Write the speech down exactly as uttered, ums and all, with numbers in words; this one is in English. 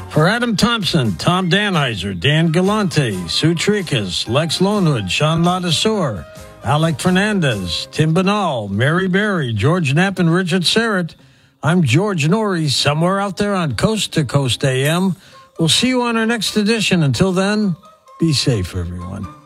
For Adam Thompson, Tom Danheiser, Dan Galante, Sue Tricas, Lex Lonewood, Sean Ladasor, Alec Fernandez, Tim Banal, Mary Berry, George Knapp, and Richard Serrett, I'm George Norrie, somewhere out there on Coast to Coast A M. We'll see you on our next edition. Until then, be safe, everyone.